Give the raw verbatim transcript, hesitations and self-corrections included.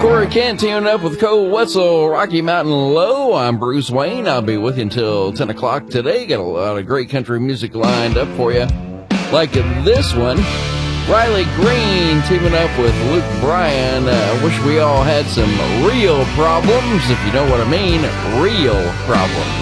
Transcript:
Corey Kent teaming up with Cole Wetzel, Rocky Mountain Low. I'm Bruce Wayne. I'll be with you until ten o'clock today. Got a lot of great country music lined up for you. Like this one, Riley Green teaming up with Luke Bryan. I uh, wish we all had some real problems, if you know what I mean. Real problems.